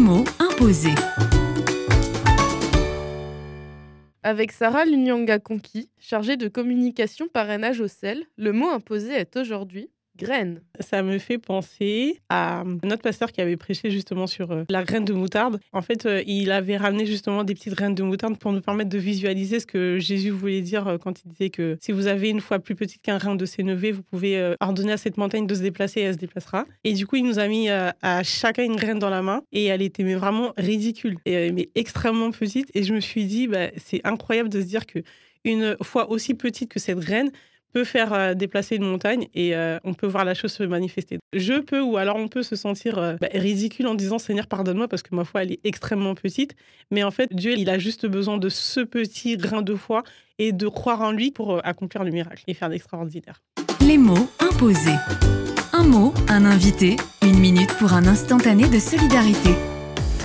mots imposés. Avec Sarah Lunyanga Conki, chargée de communication parrainage au sel, le mot imposé est aujourd'hui graine. Ça me fait penser à notre pasteur qui avait prêché justement sur la graine de moutarde. En fait, il avait ramené justement des petites graines de moutarde pour nous permettre de visualiser ce que Jésus voulait dire quand il disait que si vous avez une foi plus petite qu'un grain de sénévé, vous pouvez ordonner à cette montagne de se déplacer et elle se déplacera. Et du coup, il nous a mis à chacun une graine dans la main et elle était mais vraiment ridicule, mais extrêmement petite. Et je me suis dit, c'est incroyable de se dire que une foi aussi petite que cette graine peut faire déplacer une montagne et on peut voir la chose se manifester. Je peux ou alors on peut se sentir ridicule en disant Seigneur pardonne-moi parce que ma foi elle est extrêmement petite, mais en fait Dieu il a juste besoin de ce petit grain de foi et de croire en lui pour accomplir le miracle et faire d'extraordinaire. Les mots imposés. Un mot, un invité, une minute pour un instantané de solidarité.